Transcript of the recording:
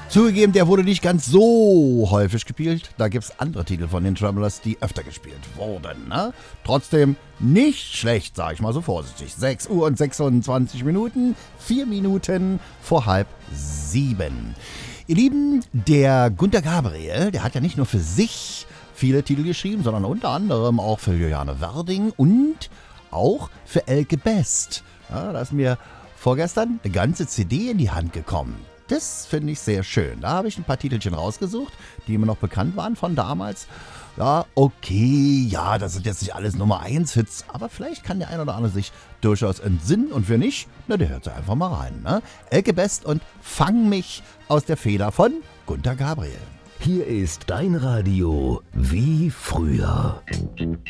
Zugegeben, der wurde nicht ganz so häufig gespielt. Da gibt es andere Titel von den Travelers, die öfter gespielt wurden. Ne? Trotzdem nicht schlecht, sag ich mal so vorsichtig. 6 Uhr und 26 Minuten, 4 Minuten vor 6:30. Ihr Lieben, der Günter Gabriel, der hat ja nicht nur für sich viele Titel geschrieben, sondern unter anderem auch für Juliane Werding und auch für Elke Best. Ja, da ist mir vorgestern eine ganze CD in die Hand gekommen. Das finde ich sehr schön. Da habe ich ein paar Titelchen rausgesucht, die mir noch bekannt waren von damals. Ja, okay, ja, das sind jetzt nicht alles Nummer 1 Hits, aber vielleicht kann der ein oder andere sich durchaus entsinnen und wer nicht, na, der hört einfach mal rein. Ne? Elke Best und Fang mich aus der Feder von Günter Gabriel. Hier ist dein Radio wie früher.